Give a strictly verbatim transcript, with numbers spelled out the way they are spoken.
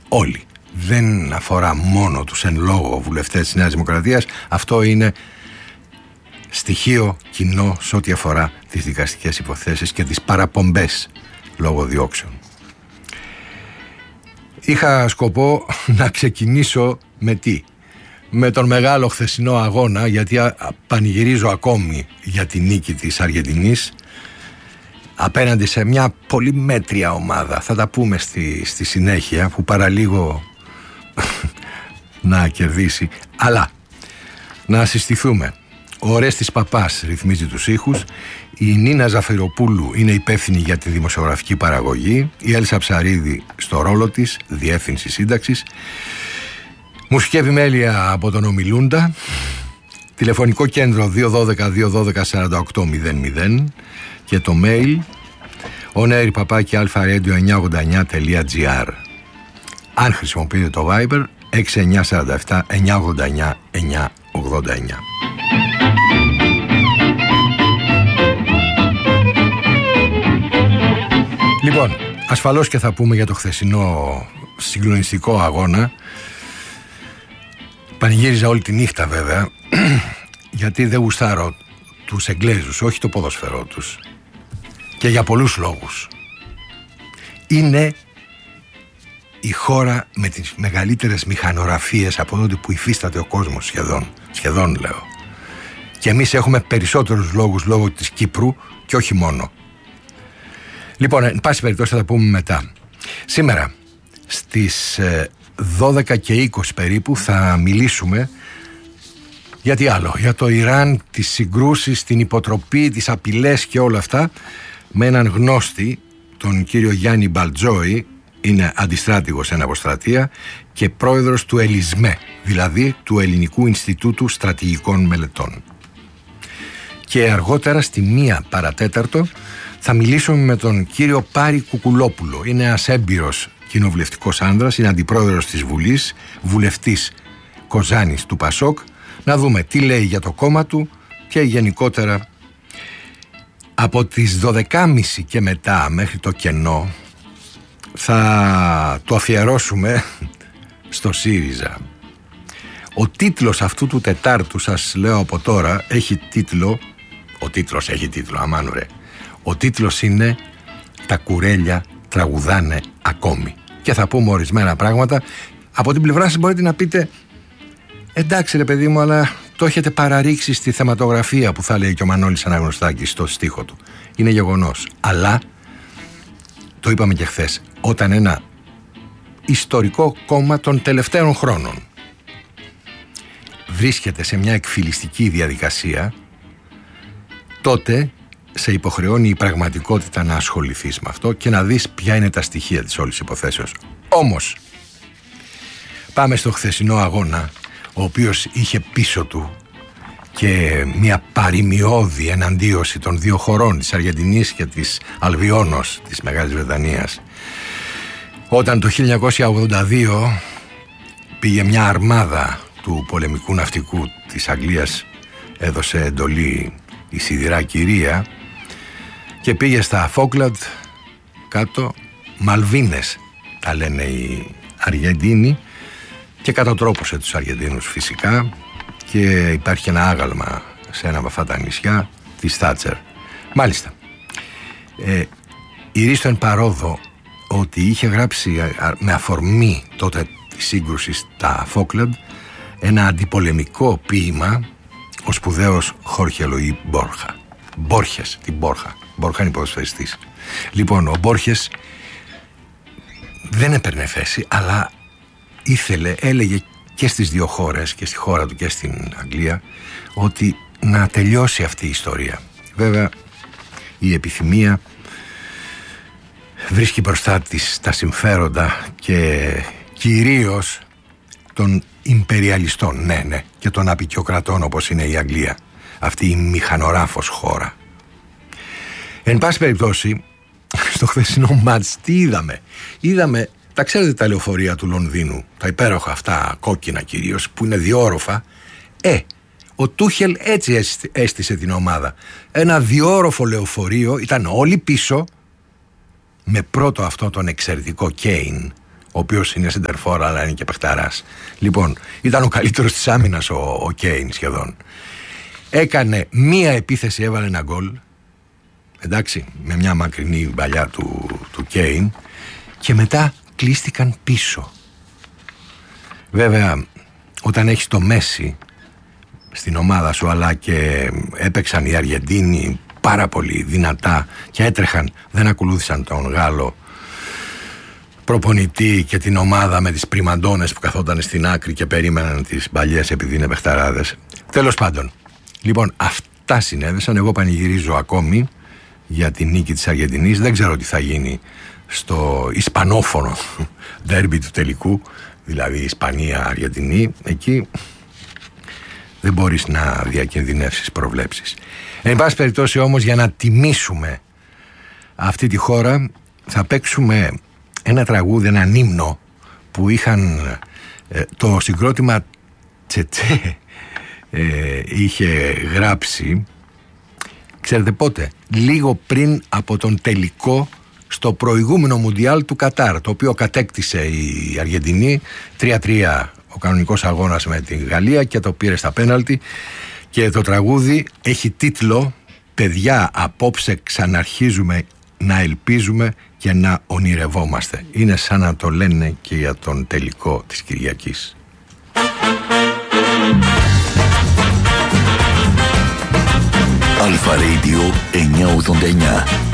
όλοι. Δεν αφορά μόνο τους εν λόγω βουλευτές της Νέας Δημοκρατίας. Αυτό είναι στοιχείο κοινό σε ό,τι αφορά τις δικαστικές υποθέσεις και τις παραπομπές λόγω διώξεων. Είχα σκοπό να ξεκινήσω με τι? Με τον μεγάλο χθεσινό αγώνα, γιατί πανηγυρίζω ακόμη για τη νίκη της Αργεντινής απέναντι σε μια πολύ μέτρια ομάδα. Θα τα πούμε στη, στη συνέχεια, που παραλίγο να κερδίσει. Αλλά να συστηθούμε. Ο Ορέστης Παπάς ρυθμίζει τους ήχους, η Νίνα Ζαφυροπούλου είναι υπεύθυνη για τη δημοσιογραφική παραγωγή, η Έλσα Ψαρίδη στο ρόλο της, διεύθυνση σύνταξης, μουσική επιμέλεια από τον ομιλούντα, τηλεφωνικό κέντρο δύο ένα δύο δύο ένα δύο σαράντα οκτώ μηδέν μηδέν και το mail onair παπάκι αλφα-radio εννιακόσια ογδόντα εννιά τελεία τζι άρ. Αν χρησιμοποιείτε το Viber έξι εννιά τέσσερα επτά εννιακόσια ογδόντα εννιά εννιακόσια ογδόντα εννιά. Λοιπόν, ασφαλώς και θα πούμε για το χθεσινό συγκλονιστικό αγώνα. Πανηγύριζα όλη τη νύχτα βέβαια, γιατί δεν γουστάρω τους Εγγλέζους, όχι το ποδοσφαιρό τους, και για πολλούς λόγους. Είναι η χώρα με τις μεγαλύτερες μηχανογραφίες από τότε που υφίσταται ο κόσμος, σχεδόν, σχεδόν λέω. Και εμείς έχουμε περισσότερους λόγους λόγω της Κύπρου και όχι μόνο. Λοιπόν, εν πάση περιπτώσει θα τα πούμε μετά. Σήμερα στις δώδεκα και είκοσι περίπου θα μιλήσουμε για τι άλλο, για το Ιράν, τις συγκρούσεις, την υποτροπή, τις απειλές και όλα αυτά, με έναν γνώστη, τον κύριο Γιάννη Μπαλτζόη. Είναι αντιστράτηγος εν αποστρατεία και πρόεδρος του ΕΛΙΣΜΕ, δηλαδή του Ελληνικού Ινστιτούτου Στρατηγικών Μελετών. Και αργότερα στη μία παρατέταρτο θα μιλήσουμε με τον κύριο Πάρη Κουκουλόπουλο. Είναι ένας έμπειρος κοινοβουλευτικός άνδρας, είναι αντιπρόεδρος της Βουλής, βουλευτής Κοζάνης του Πασόκ. Να δούμε τι λέει για το κόμμα του και γενικότερα από τις δώδεκα και μισή και μετά μέχρι το κενό θα το αφιερώσουμε στο ΣΥΡΙΖΑ. Ο τίτλος αυτού του Τετάρτου, σας λέω από τώρα, έχει τίτλο, ο τίτλος έχει τίτλο, αμάνου ρε, ο τίτλος είναι «Τα κουρέλια τραγουδάνε ακόμη». Και θα πούμε ορισμένα πράγματα. Από την πλευρά σας μπορείτε να πείτε «Εντάξει ρε παιδί μου, αλλά το έχετε παραρρίξει στη θεματογραφία», που θα λέει και ο Μανώλης Αναγνωστάκης στο στίχο του. Είναι γεγονός. Αλλά το είπαμε και χθες, όταν ένα ιστορικό κόμμα των τελευταίων χρόνων βρίσκεται σε μια εκφυλιστική διαδικασία, τότε σε υποχρεώνει η πραγματικότητα να ασχοληθείς με αυτό και να δεις ποια είναι τα στοιχεία της όλης υποθέσεως. Όμως, πάμε στο χθεσινό αγώνα, ο οποίος είχε πίσω του και μια παροιμιώδη εναντίωση των δύο χωρών, της Αργεντινής και της Αλβιώνος της Μεγάλης Βρετανίας. Όταν το χίλια εννιακόσια ογδόντα δύο πήγε μια αρμάδα του πολεμικού ναυτικού της Αγγλίας, έδωσε εντολή η σιδηρά κυρία και πήγε στα Φόκλαντ κάτω, Μαλβίνες τα λένε οι Αργεντίνοι, και κατατρόπωσε τους Αργεντίνους φυσικά, και υπάρχει ένα άγαλμα σε ένα από αυτά τα νησιά της Θάτσερ. Μάλιστα, ε, η Ρίστο εν παρόδο ότι είχε γράψει με αφορμή τότε τη σύγκρουση στα Φόκλαντ ένα αντιπολεμικό ποίημα ο σπουδαίος Χόρχε Λουί Μπόρχα. Μπόρχες, την Μπόρχα. Μπόρχα είναι ποδοσφαιριστής. Λοιπόν, ο Μπόρχες δεν έπαιρνε θέση, αλλά ήθελε, έλεγε και στις δύο χώρες, και στη χώρα του και στην Αγγλία, ότι να τελειώσει αυτή η ιστορία. Βέβαια, η επιθυμία βρίσκει μπροστά της τα συμφέροντα και κυρίως των ιμπεριαλιστών, ναι, ναι, και των απικιοκρατών όπως είναι η Αγγλία, αυτή η μηχανοράφος χώρα. Εν πάση περιπτώσει, στο χθεσινό μάτς τι είδαμε? Είδαμε, τα ξέρετε τα λεωφορεία του Λονδίνου, τα υπέροχα αυτά, κόκκινα κυρίως, που είναι διόροφα. Ε, ο Τούχελ έτσι έστησε την ομάδα. Ένα διόροφο λεωφορείο, ήταν όλοι πίσω, με πρώτο αυτό τον εξαιρετικό Κέιν, ο ο οποίος είναι σεντερφόρ αλλά είναι και παιχταράς. Λοιπόν, ήταν ο καλύτερος της άμυνας ο, ο Κέιν σχεδόν. Έκανε μία επίθεση, έβαλε ένα γκολ, εντάξει, με μια μακρινή μπαλιά του, του Κέιν, και μετά κλείστηκαν πίσω. Βέβαια, όταν έχεις το Μέση στην ομάδα σου, αλλά και έπαιξαν οι Αργεντίνοι πάρα πολύ δυνατά και έτρεχαν, δεν ακολούθησαν τον Γάλλο προπονητή και την ομάδα με τις πριμαντώνες που καθόταν στην άκρη και περίμεναν τις μπαλιές επειδή είναι παιχταράδες. Τέλος πάντων, λοιπόν, αυτά συνέβησαν. Εγώ πανηγυρίζω ακόμη για την νίκη της Αργεντινής. Δεν ξέρω τι θα γίνει στο ισπανόφωνο ντέρμπι του τελικού, δηλαδή Ισπανία-Αργεντινή. Εκεί δεν μπορείς να διακινδυνεύσεις προβλέψεις. Εν πάση περιπτώσει όμως, για να τιμήσουμε αυτή τη χώρα, θα παίξουμε ένα τραγούδι, έναν ύμνο που είχαν ε, το συγκρότημα Τσετσέ ε, είχε γράψει, ξέρετε πότε, λίγο πριν από τον τελικό στο προηγούμενο Μουντιάλ του Κατάρ, το οποίο κατέκτησε η Αργεντινή τρία τρία ο κανονικός αγώνας με την Γαλλία και το πήρε στα πέναλτι, και το τραγούδι έχει τίτλο «Παιδιά, απόψε ξαναρχίζουμε να ελπίζουμε και να ονειρευόμαστε». Είναι σαν να το λένε και για τον τελικό της Κυριακής. Αλφα Radio εννιακόσια ογδόντα εννιά.